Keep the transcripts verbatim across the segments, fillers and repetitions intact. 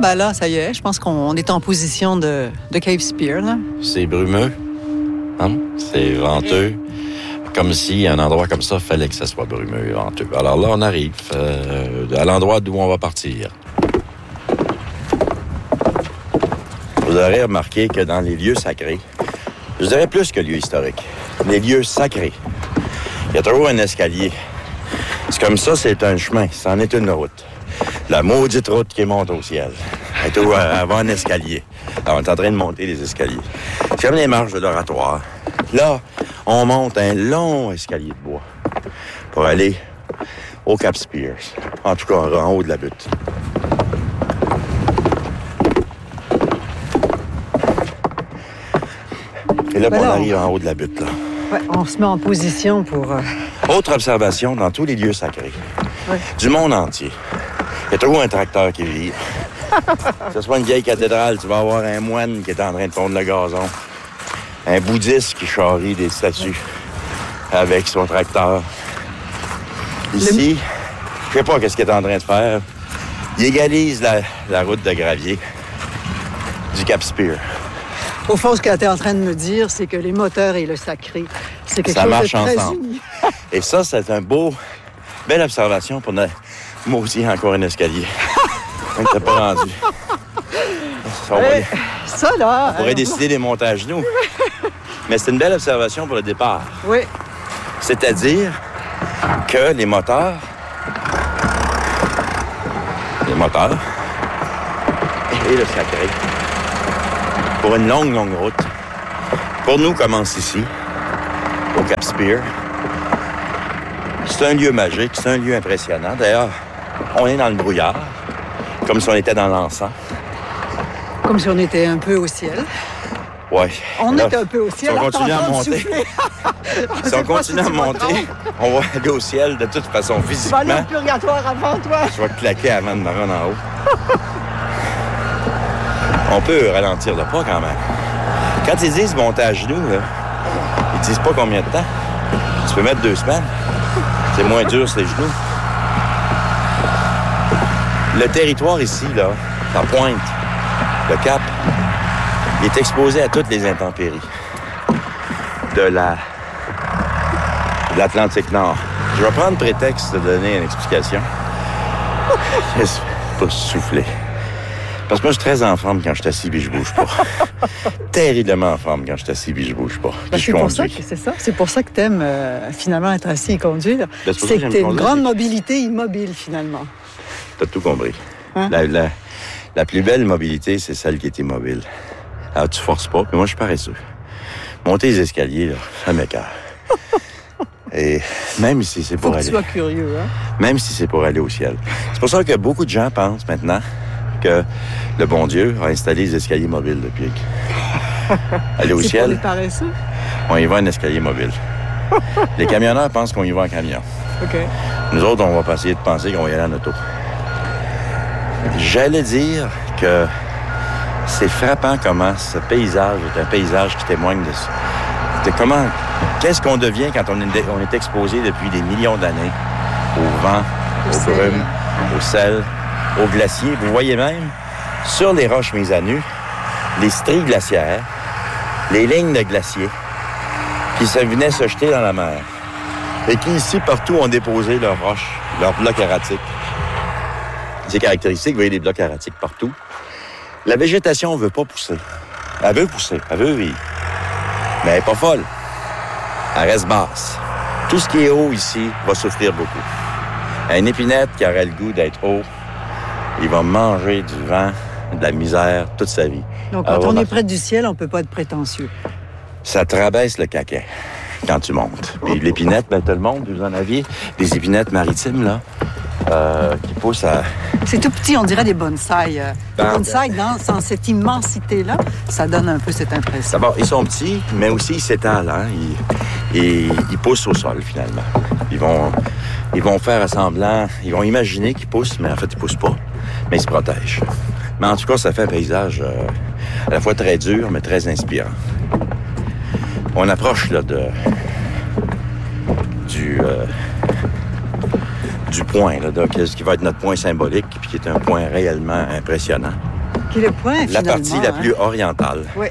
ben là, ça y est, je pense qu'on est en position de, de Cape Spear, là. C'est brumeux, hein? C'est venteux. Comme si un endroit comme ça, fallait que ça soit brumeux et venteux. Alors là, on arrive euh, à l'endroit d'où on va partir. Vous aurez remarqué que dans les lieux sacrés, je dirais plus que lieux historiques, les lieux sacrés, il y a toujours un escalier. C'est comme ça, c'est un chemin, c'en est une route. La maudite route qui monte au ciel. Elle est toujours avant un escalier. Alors, on est en train de monter les escaliers. C'est comme les marches de l'oratoire. Là, on monte un long escalier de bois pour aller au Cap Spear. En tout cas, en haut de la butte. Et là, ben on là, arrive on... en haut de la butte, là. Ouais, on se met en position pour... Euh... Autre observation dans tous les lieux sacrés. Ouais. Du monde entier. Il y a toujours un tracteur qui vit. Que ce soit une vieille cathédrale, tu vas avoir un moine qui est en train de tondre le gazon. Un bouddhiste qui charrie des statues avec son tracteur. Ici, le... je sais pas qu'est-ce qu'il est en train de faire. Il égalise la, la route de gravier du Cap Spear. Au fond, ce que tu es en train de me dire, c'est que les moteurs et le sacré, c'est quelque ça chose marche de très ensemble. uni. Et ça, c'est un beau, belle observation pour notre... Moi aussi, encore un escalier. On n'était pas rendu. Ça, on, hey, ça, là... on pourrait euh... décider des montages, nous. Mais c'est une belle observation pour le départ. Oui. C'est-à-dire que les moteurs... Les moteurs et le sacré, pour une longue, longue route, pour nous, commence ici, au Cap Spear. C'est un lieu magique, c'est un lieu impressionnant. D'ailleurs, on est dans le brouillard, comme si on était dans l'encens. Comme si on était un peu au ciel. Oui. On là, est un peu au ciel. Si on continue à monter, si on continue à monter, on va aller au ciel de toute façon, physiquement. Tu vas aller au purgatoire avant toi. Je vais claquer avant de me rendre en haut. On peut ralentir le pas quand même. Quand ils disent monter à genoux, là, ils disent pas combien de temps. Tu peux mettre deux semaines. C'est moins dur sur les genoux. Le territoire ici, là, la pointe, le cap, il est exposé à toutes les intempéries de la de l'Atlantique Nord. Je vais prendre prétexte de donner une explication. Pour souffler. Parce que moi, je suis très en forme quand je suis assis et je bouge pas. Terriblement en forme quand je suis assis et je bouge pas. Ben, c'est pour ça que c'est ça. C'est pour ça que t'aimes euh, finalement être assis et conduire. Ben, c'est, c'est que, que t'as une grande c'est... mobilité immobile finalement. T'as tout compris. Hein? La, la, la plus belle mobilité, c'est celle qui est immobile. Alors, tu forces pas, mais moi, je suis paresseux. Monter les escaliers, là, ça m'écoeure. Et même si c'est pour Faut que aller... tu sois curieux, hein? Même si c'est pour aller au ciel. C'est pour ça que beaucoup de gens pensent maintenant que le bon Dieu a installé les escaliers mobiles depuis. Aller au c'est ciel, pour les paresseux? On y va en escalier mobile. Les camionneurs pensent qu'on y va en camion. OK. Nous autres, on va essayer de penser qu'on va y aller en auto. J'allais dire que c'est frappant comment ce paysage est un paysage qui témoigne de, de comment... Qu'est-ce qu'on devient quand on est, on est exposé depuis des millions d'années au vent, au aux brumes, au sel, aux glaciers. Vous voyez même, sur les roches mises à nu, les stries glaciaires, les lignes de glaciers qui se venaient se jeter dans la mer et qui, ici, partout, ont déposé leurs roches, leurs blocs erratiques. C'est caractéristique, vous voyez des blocs erratiques partout. La végétation ne veut pas pousser. Elle veut pousser, elle veut vivre. Mais elle n'est pas folle. Elle reste basse. Tout ce qui est haut ici va souffrir beaucoup. Un épinette qui aurait le goût d'être haut, il va manger du vent, de la misère toute sa vie. Donc, quand Alors, on est près du ciel, on ne peut pas être prétentieux. Ça te rabaisse le caquet quand tu montes. Puis l'épinette, ben, tout le monde, vous en aviez des épinettes maritimes, là, euh, qui poussent à... C'est tout petit, on dirait des bonsaïs. Euh, des bonsaïs, dans, dans cette immensité-là, ça donne un peu cette impression. D'abord, ils sont petits, mais aussi ils s'étalent. Hein? Ils, ils, ils poussent au sol, finalement. Ils vont, ils vont faire semblant, ils vont imaginer qu'ils poussent, mais en fait, ils poussent pas. Mais ils se protègent. Mais en tout cas, ça fait un paysage euh, à la fois très dur, mais très inspirant. On approche, là, de... du... Euh, du point, là, de, qui va être notre point symbolique, puis qui est un point réellement impressionnant. Qui est le point, la partie hein? la plus orientale oui.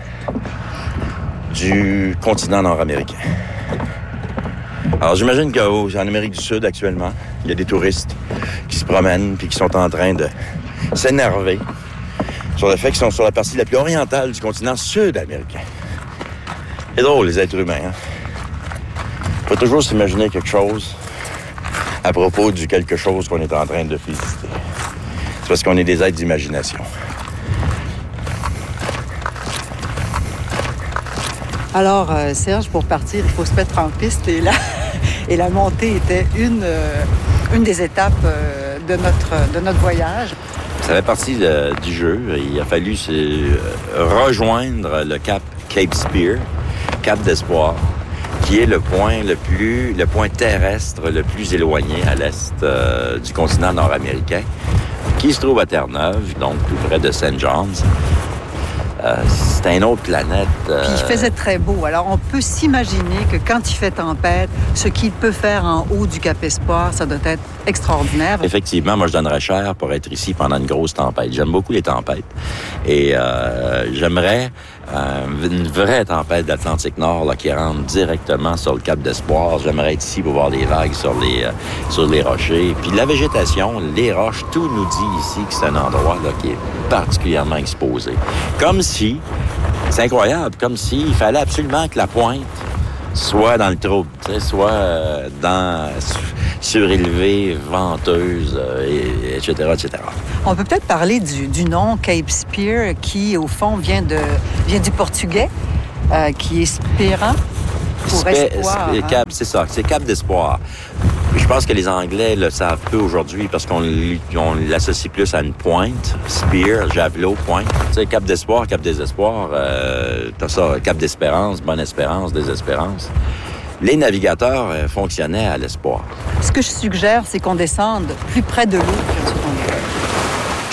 du continent nord-américain. Alors, j'imagine qu'en Amérique du Sud, actuellement, il y a des touristes qui se promènent puis qui sont en train de s'énerver sur le fait qu'ils sont sur la partie la plus orientale du continent sud-américain. C'est drôle, les êtres humains, hein? Il faut toujours s'imaginer quelque chose à propos du quelque chose qu'on est en train de visiter. C'est parce qu'on est des êtres d'imagination. Alors, euh, Serge, pour partir, il faut se mettre en piste et la, et la montée était une, euh, une des étapes euh, de, notre, de notre voyage. Ça fait partie de, du jeu. Il a fallu se, euh, rejoindre le cap Cape Spear, cap d'Espoir, qui est le point le plus, le point terrestre le plus éloigné à l'est euh, du continent nord-américain, qui se trouve à Terre-Neuve, donc tout près de Saint John's. Euh, c'est une autre planète. Euh... Puis il faisait très beau. Alors, on peut s'imaginer que quand il fait tempête, ce qu'il peut faire en haut du Cap Espoir, ça doit être extraordinaire. Effectivement, moi, je donnerais cher pour être ici pendant une grosse tempête. J'aime beaucoup les tempêtes. Et euh, j'aimerais euh, une vraie tempête d'Atlantique Nord là, qui rentre directement sur le Cap d'Espoir. J'aimerais être ici pour voir les vagues sur les, euh, sur les rochers. Puis la végétation, les roches, tout nous dit ici que c'est un endroit là, qui est particulièrement exposé. Comme si, c'est incroyable, comme s'il fallait absolument que la pointe soit dans le trouble, soit euh, dans surélevée, venteuse, euh, et, etc., et cetera. On peut peut-être parler du, du nom Cape Spear, qui, au fond, vient, de, vient du portugais, euh, qui est spirant pour espoir. C'est, hein? cap, c'est ça, c'est Cap d'Espoir. Je pense que les Anglais le savent peu aujourd'hui parce qu'on on l'associe plus à une pointe, spear, javelot, pointe. Tu sais, Cap d'Espoir, Cap Désespoir, euh, t'as ça, Cap d'Espérance, Bonne Espérance, Désespérance. Les navigateurs euh, fonctionnaient à l'espoir. Ce que je suggère, c'est qu'on descende plus près de l'eau.